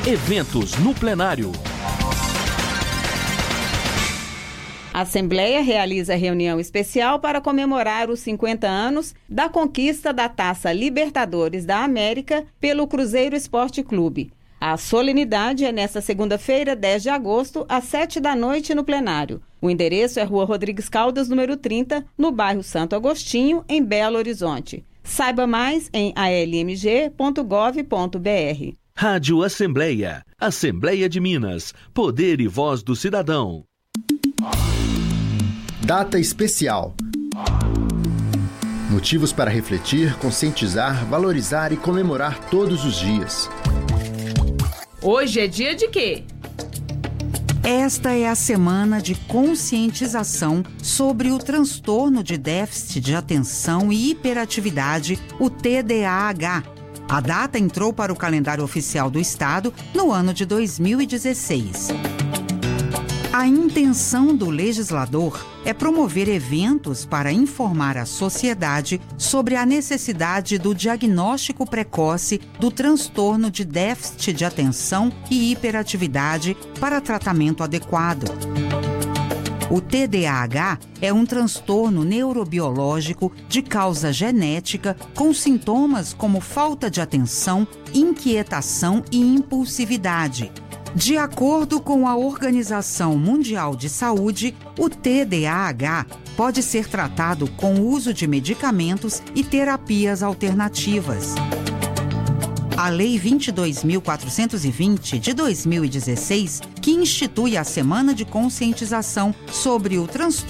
Eventos no plenário. A Assembleia realiza reunião especial para comemorar os 50 anos da conquista da Taça Libertadores da América pelo Cruzeiro Esporte Clube. A solenidade é nesta segunda-feira, 10 de agosto, às 7h no plenário. O endereço é Rua Rodrigues Caldas, número 30, no bairro Santo Agostinho, em Belo Horizonte. Saiba mais em almg.gov.br. Rádio Assembleia. Assembleia de Minas. Poder e voz do cidadão. Data especial. Motivos para refletir, conscientizar, valorizar e comemorar todos os dias. Hoje é dia de quê? Esta é a semana de conscientização sobre o transtorno de déficit de atenção e hiperatividade, o TDAH. A data entrou para o calendário oficial do Estado no ano de 2016. A intenção do legislador é promover eventos para informar a sociedade sobre a necessidade do diagnóstico precoce do transtorno de déficit de atenção e hiperatividade para tratamento adequado. O TDAH é um transtorno neurobiológico de causa genética com sintomas como falta de atenção, inquietação e impulsividade. De acordo com a Organização Mundial de Saúde, o TDAH pode ser tratado com o uso de medicamentos e terapias alternativas. A Lei 22.420, de 2016, que institui a Semana de Conscientização sobre o transtorno